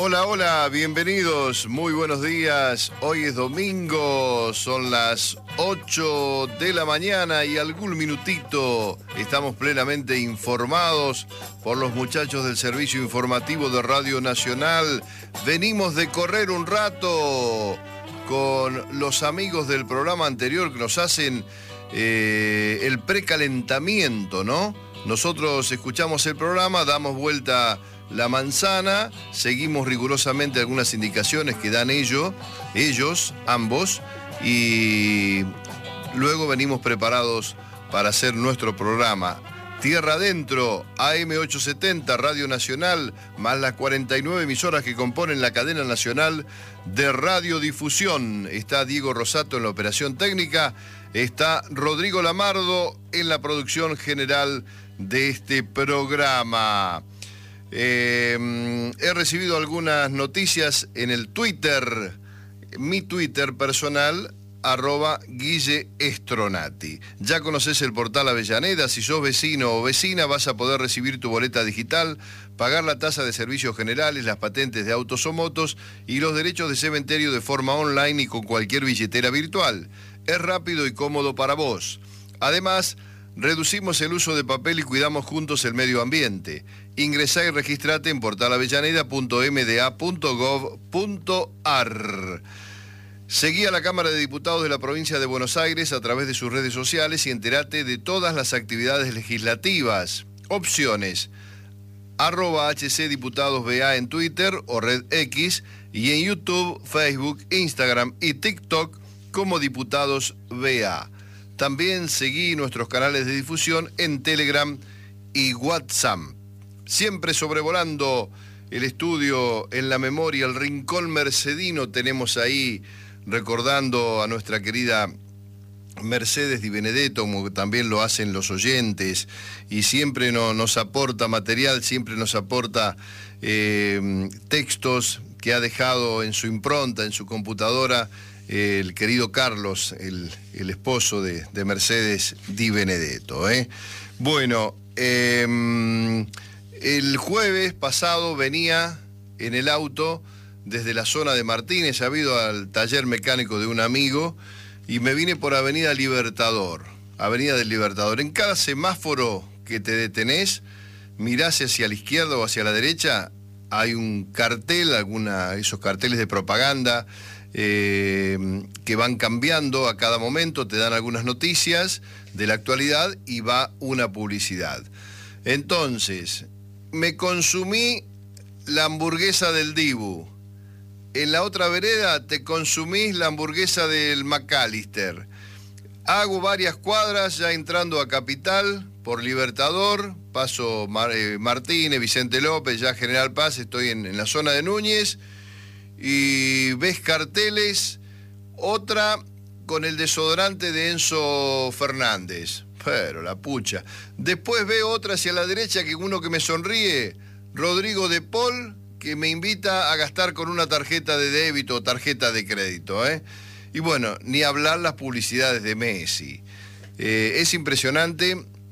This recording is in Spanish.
Hola, hola, bienvenidos, muy buenos días. Hoy es domingo, son las 8 de la mañana y algún minutito estamos plenamente informados por los muchachos del servicio informativo de Radio Nacional. Venimos de correr un rato con los amigos del programa anterior que nos hacen el precalentamiento, ¿no? Nosotros escuchamos el programa, damos vuelta la manzana, seguimos rigurosamente algunas indicaciones que dan ellos, ambos, y luego venimos preparados para hacer nuestro programa. Tierra Adentro, AM870, Radio Nacional, más las 49 emisoras que componen la cadena nacional de radiodifusión. Está Diego Rosato en la operación técnica, está Rodrigo Lamardo en la producción general de este programa. He recibido algunas noticias en el Twitter, mi Twitter personal, @GuilleEstronati. Ya conoces el portal Avellaneda, si sos vecino o vecina vas a poder recibir tu boleta digital, pagar la tasa de servicios generales, las patentes de autos o motos y los derechos de cementerio de forma online y con cualquier billetera virtual. Es rápido y cómodo para vos. Además, reducimos el uso de papel y cuidamos juntos el medio ambiente. Ingresá y registrate en portalavellaneda.mda.gov.ar. Seguí a la Cámara de Diputados de la Provincia de Buenos Aires a través de sus redes sociales y entérate de todas las actividades legislativas. Opciones: @HCDiputadosBA en Twitter o Red X y en YouTube, Facebook, Instagram y TikTok como Diputados BA. También seguí nuestros canales de difusión en Telegram y WhatsApp. Siempre sobrevolando el estudio en la memoria, el rincón mercedino, tenemos ahí recordando a nuestra querida Mercedes Di Benedetto, como también lo hacen los oyentes, y siempre nos aporta material, siempre nos aporta textos que ha dejado en su impronta, en su computadora, el querido Carlos, el esposo de Mercedes Di Benedetto. Bueno, el jueves pasado venía en el auto desde la zona de Martínez, ha ido al taller mecánico de un amigo y me vine por Avenida del Libertador. En cada semáforo que te detenés, mirás hacia la izquierda o hacia la derecha, hay un cartel, esos carteles de propaganda que van cambiando a cada momento, te dan algunas noticias de la actualidad y va una publicidad. Entonces, me consumí la hamburguesa del Dibu. En la otra vereda te consumís la hamburguesa del McAllister. Hago varias cuadras ya entrando a Capital por Libertador, paso Martínez, Vicente López, ya General Paz, estoy en la zona de Núñez y ves carteles, otra con el desodorante de Enzo Fernández, pero la pucha. Después veo otra hacia la derecha, que uno que me sonríe, Rodrigo de Paul, que me invita a gastar con una tarjeta de débito o tarjeta de crédito, Y bueno, ni hablar las publicidades de Messi. Es impresionante